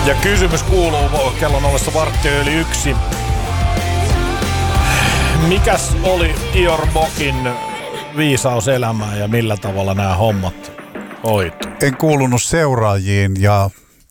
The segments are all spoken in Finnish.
Ja kysymys kuuluu kellon ollessa 1:15. Mikäs oli Ior Bokin viisaus elämään ja millä tavalla nämä hommat hoituu? En kuulunut seuraajiin ja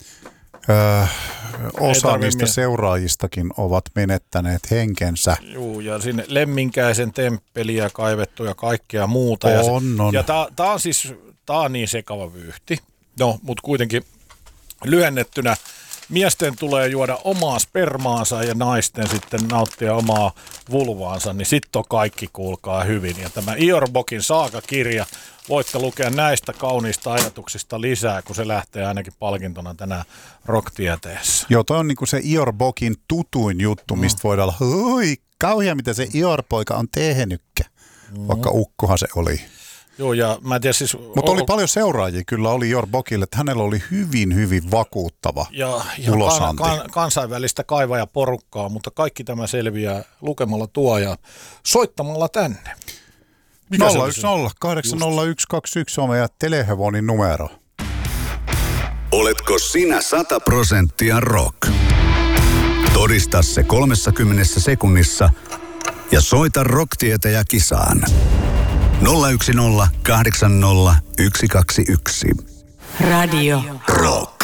osa niistä seuraajistakin ovat menettäneet henkensä. Juu, ja sinne Lemminkäisen temppeliä kaivettu ja kaikkea muuta. On. Ja tää on niin sekava vyyhti. No, mutta kuitenkin lyhennettynä miesten tulee juoda omaa spermaansa ja naisten sitten nauttia omaa vulvaansa, niin sitten on kaikki kuulkaa hyvin. Ja tämä Ior Bokin saakakirja, voitte lukea näistä kauniista ajatuksista lisää, kun se lähtee ainakin palkintona tänään Rock-tieteessä. Joo, toi on niinku se Ior Bokin tutuin juttu, mistä voidaan olla, oi, kauhea mitä se Ior poika on tehnytkä, vaikka ukkohan se oli. Joo, ja mä en tiedä siis... Mutta oli paljon seuraajia kyllä, oli Ior Bokille, että hänellä oli hyvin, hyvin vakuuttava ulosanti. Kansainvälistä kaivajaporukkaa, mutta kaikki tämä selviää lukemalla tuo ja soittamalla tänne. 010 801 21 on meidän Telehevonin numero. Oletko sinä 100% rock? Todista se 30 sekunnissa ja soita Rock-tietäjä kisaan. 010 80 121. Radio Rock.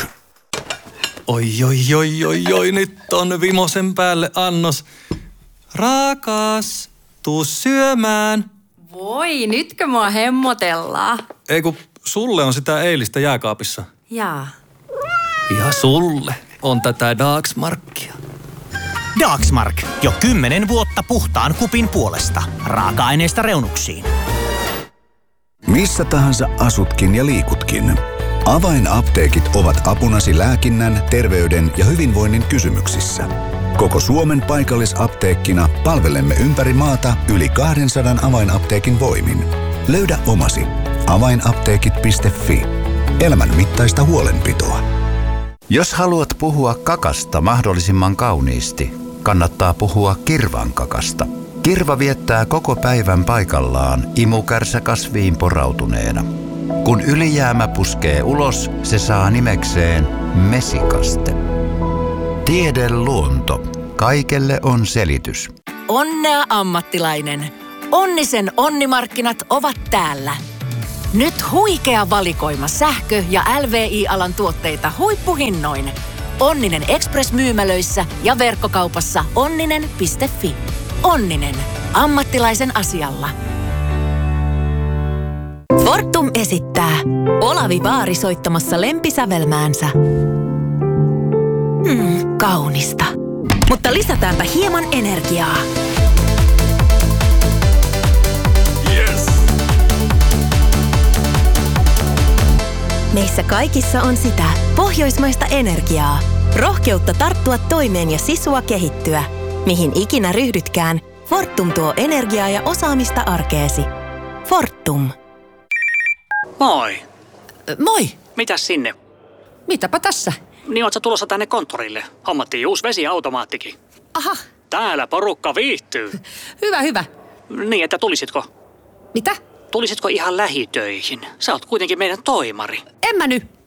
Oi, nyt on vimosen päälle annos. Rakas, tuu syömään. Voi, nytkö mua hemmotellaan? Ei kun sulle on sitä eilistä jääkaapissa. Jaa. Ja sulle on tätä Dagsmarkia. Dagsmark. Jo 10 vuotta puhtaan kupin puolesta. Raaka-aineista reunuksiin. Missä tahansa asutkin ja liikutkin. Avainapteekit ovat apunasi lääkinnän, terveyden ja hyvinvoinnin kysymyksissä. Koko Suomen paikallisapteekkina palvelemme ympäri maata yli 200 avainapteekin voimin. Löydä omasi. Avainapteekit.fi. Elämän mittaista huolenpitoa. Jos haluat puhua kakasta mahdollisimman kauniisti, kannattaa puhua kirvan kakasta. Kirva viettää koko päivän paikallaan imukärsäkasviin porautuneena. Kun ylijäämä puskee ulos, se saa nimekseen mesikaste. Tiede luonto. Kaikelle on selitys. Onnea ammattilainen. Onnisen onnimarkkinat ovat täällä. Nyt huikea valikoima sähkö- ja LVI-alan tuotteita huippuhinnoin. Onninen Express-myymälöissä ja verkkokaupassa onninen.fi. Onninen. Ammattilaisen asialla. Fortum esittää Olavi Vaari soittamassa lempisävelmäänsä. Kaunista. Mutta lisätäänpä hieman energiaa. Yes. Meissä kaikissa on sitä pohjoismaista energiaa. Rohkeutta tarttua toimeen ja sisua kehittyä. Mihin ikinä ryhdytkään, Fortum tuo energiaa ja osaamista arkeesi. Fortum. Moi. Moi. Mitäs sinne? Mitäpä tässä? Niin oot sä tulossa tänne konttorille? Hommattiin uusi vesiautomaattikin. Aha. Täällä porukka viihtyy. Hyvä. Niin, että tulisitko? Mitä? Tulisitko ihan lähitöihin? Sä oot kuitenkin meidän toimari. En mä nyt.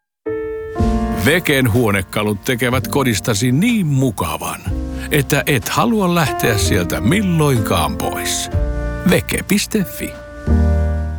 Veken huonekalut tekevät kodistasi niin mukavan, että et halua lähteä sieltä milloinkaan pois. Veke.fi